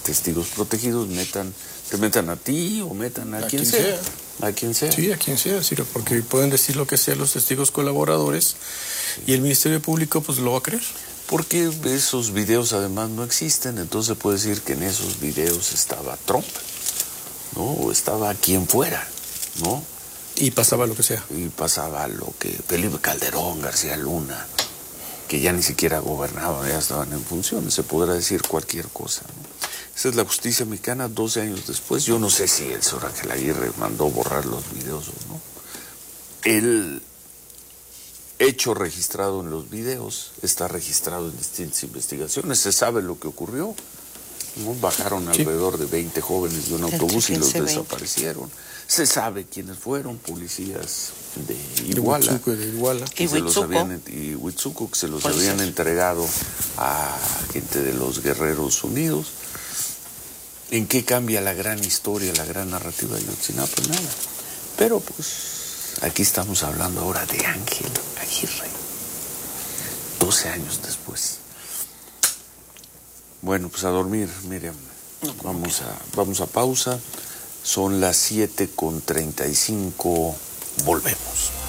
testigos protegidos te metan a ti o metan a quien sea. A quien sea. Sí, a quien sea, porque pueden decir lo que sea los testigos colaboradores y el Ministerio Público pues lo va a creer. Porque esos videos además no existen, entonces puede decir que en esos videos estaba Trump, ¿no? O estaba quien fuera, ¿no? Y pasaba lo que sea. Y pasaba lo que Felipe Calderón, García Luna, que ya ni siquiera gobernaban, ya estaban en funciones, se podrá decir cualquier cosa, ¿no? Esa es la justicia mexicana 12 años después. Yo no sé si el señor Ángel Aguirre mandó borrar los videos o no. El hecho registrado en los videos está registrado en distintas investigaciones. Se sabe lo que ocurrió, ¿no? Bajaron alrededor de 20 jóvenes de un autobús y los desaparecieron. Se sabe quiénes fueron, policías de Iguala. Y Huitzuco, que se los habían entregado a gente de los Guerreros Unidos. ¿En qué cambia la gran historia, la gran narrativa de Ayotzinapa? Nada. Pero pues aquí estamos hablando ahora de Ángel Aguirre, 12 años después. Bueno, pues a dormir, Miriam. Vamos a pausa. Son las 7:35. Volvemos.